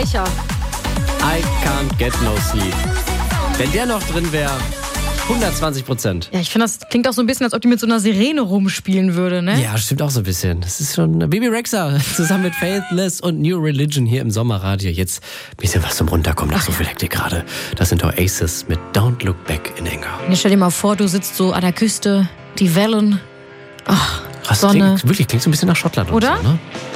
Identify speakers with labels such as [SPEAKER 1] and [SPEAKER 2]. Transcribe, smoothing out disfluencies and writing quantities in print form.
[SPEAKER 1] Welcher?
[SPEAKER 2] I Can't Get No Sleep. Wenn der noch drin wäre, 120%.
[SPEAKER 1] Ja, ich finde, das klingt auch so ein bisschen, als ob die mit so einer Sirene rumspielen würde, ne?
[SPEAKER 2] Ja, stimmt auch so ein bisschen. Das ist schon Bebe Rexha zusammen mit Faithless und New Religion hier im Sommerradio. Jetzt ein bisschen was zum Runterkommen nach so viel Hektik gerade. Das sind Oasis mit Don't Look Back in Anger.
[SPEAKER 1] Jetzt stell dir mal vor, du sitzt so an der Küste, die Wellen,
[SPEAKER 2] Sonne. Klingt so ein bisschen nach Schottland.
[SPEAKER 1] Oder?
[SPEAKER 2] Und so, ne?